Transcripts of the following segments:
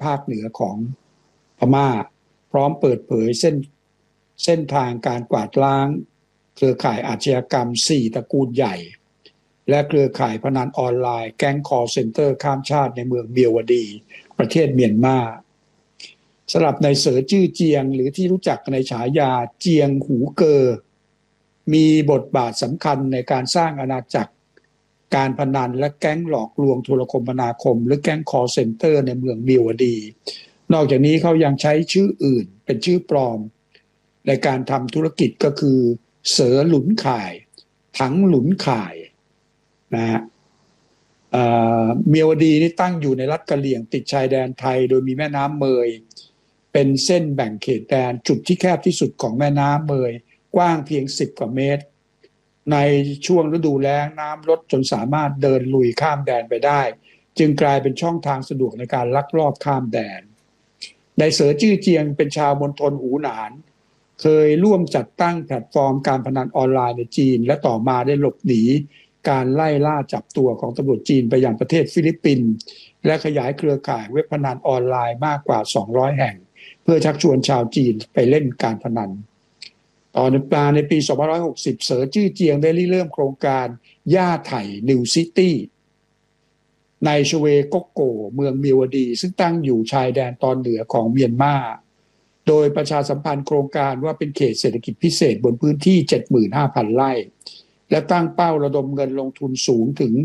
ภาคเหนือของพม่าพร้อมเปิดเผยเส้นทางการกวาดล้างเครือข่ายอาชญากรรม4ตระกูลใหญ่และเครือข่ายพนันออนไลน์แก๊งคอลเซ็นเตอร์ข้ามชาติในเมืองเมียวดีประเทศเมียนมาสำหรับนายเสอจื้อเจียงหรือที่รู้จักในฉายาเจียงหูเกอมีบทบาทสำคัญในการสร้างอาณาจักรการพนันและแก๊งหลอกลวงโทรคมนาคมหรือแก๊งคอลเซ็นเตอร์ในเมืองเมียวดีนอกจากนี้เขายังใช้ชื่ออื่นเป็นชื่อปลอมในการทำธุรกิจก็คือเสอหลุนข่ายถังหลุนข่ายนะฮะเมียวดีนี่ตั้งอยู่ในรัฐกะเหรี่ยงติดชายแดนไทยโดยมีแม่น้ำเมยเป็นเส้นแบ่งเขตแดนจุดที่แคบที่สุดของแม่น้ำเมยกว้างเพียง10กว่าเมตรในช่วงฤดูแล้งน้ำลดจนสามารถเดินลุยข้ามแดนไปได้จึงกลายเป็นช่องทางสะดวกในการลักลอบข้ามแดนนายเสอจื้อเจียงเป็นชาวมณฑลหูหนานเคยร่วมจัดตั้งแพลตฟอร์มการพนันออนไลน์ในจีนและต่อมาได้หลบหนีการไล่ล่าจับตัวของตำรวจจีนไปยังประเทศฟิลิปปินส์และขยายเครือข่ายเว็บพนันออนไลน์มากกว่า200แห่งเพื่อชักชวนชาวจีนไปเล่นการพนันตอนในปี2560เสอจื้อเจียงได้เริ่มโครงการย่าไถ่นิวซิตี้ในชเวกกโกเมืองเมียวดีซึ่งตั้งอยู่ชายแดนตอนเหนือของเมียนมาโดยประชาสัมพันธ์โครงการว่าเป็นเขตเศรษฐกิจพิเศษบนพื้นที่ 75,000 ไร่และตั้งเป้าระดมเงินลงทุนสูงถึง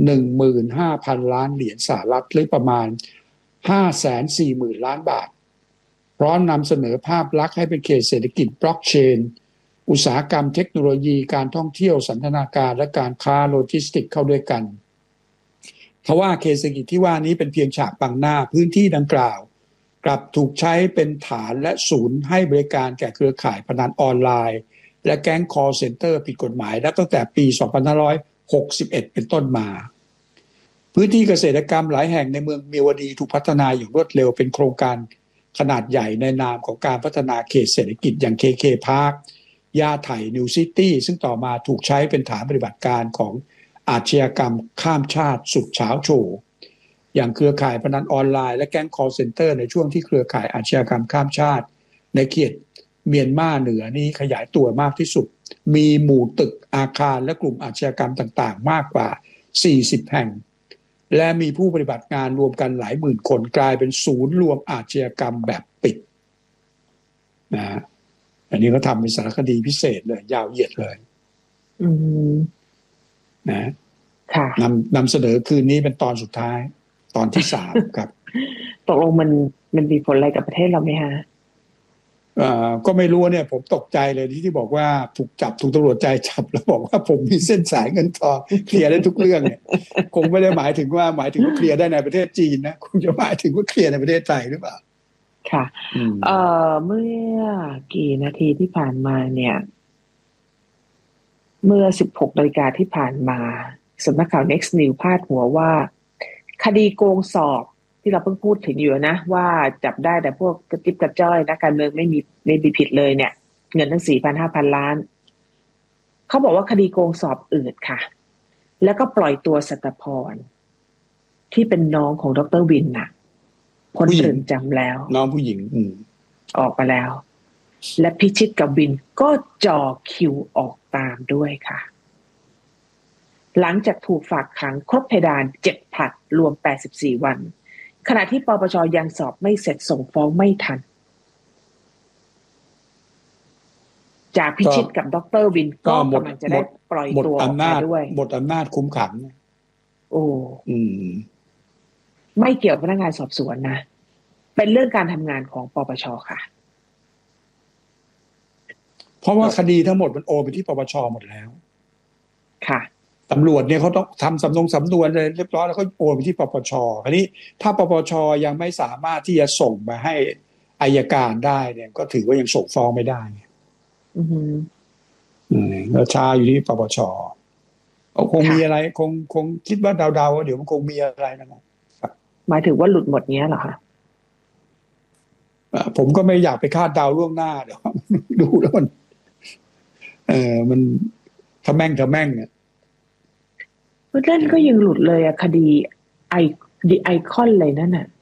15,000 ล้านเหรียญสหรัฐหรือประมาณ 540,000 ล้านบาทพร้อมนำเสนอภาพลักษณ์ให้เป็นเขตเศรษฐกิจบล็อกเชนอุตสาหกรรมเทคโนโลยีการท่องเที่ยวสันทนาการและการค้าโลจิสติกเข้าด้วยกันทว่าเขตเศรษฐกิจที่ว่านี้เป็นเพียงฉากบังหน้าพื้นที่ดังกล่าวกลับถูกใช้เป็นฐานและศูนย์ให้บริการแก่เครือข่ายพนันออนไลน์และแก๊งคอลเซ็นเตอร์ผิดกฎหมายนับตั้งแต่ปี 2561 เป็นต้นมาพื้นที่เกษตรกรรมหลายแห่งในเมืองเมียวดีถูกพัฒนาอย่างรวดเร็วเป็นโครงการขนาดใหญ่ในนามของการพัฒนาเขตเศรษฐกิจอย่าง KK Park ย่าไถ่นิวซิตี้ซึ่งต่อมาถูกใช้เป็นฐานปฏิบัติการของอาชญากรรมข้ามชาติสุดเฉาโฉอย่างเครือข่ายพนันออนไลน์และแก๊งคอลเซ็นเตอร์ในช่วงที่เครือข่ายอาชญากรรมข้ามชาติในเขตเมียนมาเหนือนี้ขยายตัวมากที่สุดมีหมู่ตึกอาคารและกลุ่มอาชญากรรมต่างๆมากกว่า40แห่งและมีผู้ปฏิบัติงานรวมกันหลายหมื่นคนกลายเป็นศูนย์รวมอาชญากรรมแบบปิดนะอันนี้เขาทำเป็นสารคดีพิเศษเลยยาวเหยียดเลยนะนำเสนอคืนนี้เป็นตอนสุดท้ายตอนที่3ครับตกลงมันมีผลอะไรกับประเทศเราไหมฮะก็ไม่รู้เนี่ยผมตกใจเลยที่บอกว่าถูกตำรวจใจจับแล้วบอกว่าผมมีเส้นสายเงินทองเคลียร์ได้ทุกเรื่องเนี่ยคงไม่ได้หมายถึงว่าเคลียร์ได้ในประเทศจีนนะคงจะหมายถึงว่าเคลียร์ในประเทศไทยหรือเปล่าค่ะเมื่อกี่นาทีที่ผ่านมาเนี่ยเมื่อ 16 นาฬิกาที่ผ่านมาสำนักข่าว Next News พาดหัวว่าคดีโกงสอบที่เราเพิ่งพูดถึงอยู่นะว่าจับได้แต่พวกกระจิ๊บกระจ้อยนักการเมืองไม่มีผิดเลยเนี่ยเงินทั้ง 4,500 ล้านเขาบอกว่าคดีโกงสอบอืดค่ะแล้วก็ปล่อยตัวสัตพรที่เป็นน้องของดร.วินน่ะพ้นเรือนจำแล้วน้องผู้หญิงออกมาแล้วและพิชิตกับวินก็จ่อคิวออกตามด้วยค่ะหลังจากถูกฝากขังครบเพดาน7ผลัดรวม84วันขณะที่ปปช.ยังสอบไม่เสร็จส่งฟ้องไม่ทันจากพิชิตกับดร.วินก็กำลังจะได้ปล่อยตัวออกมาด้วยหมดอำนาจคุมขังโอ้ไม่เกี่ยวกับพนักงานสอบสวนนะเป็นเรื่องการทำงานของปปช.ค่ะเพราะว่าคดีทั้งหมดมันโอนไปที่ปปช.หมดแล้วค่ะตำรวจเนี่ยเขาต้องทำสำนวนเลยเรียบร้อยแล้วก็โอนไปที่ปปช.คราวนี้ถ้าปปช.ยังไม่สามารถที่จะส่งมาให้อัยการได้เนี่ยก็ถือว่ายังส่งฟ้องไม่ได้แล้วช้าอยู่ที่ปปช.คงมีอะไรคงคิดว่าเดาๆว่าเดี๋ยวมันคงมีอะไรนะครับหมายถึงว่าหลุดหมดเนี้ยเหรอคะผมก็ไม่อยากไปคาดเดาล่วงหน้าเดี๋ยวดูแล้วมันทะแม่งเนี่ยเล่นก็ยังหลุดเลยอะคดีไอคอนเลยนั่นน่ะ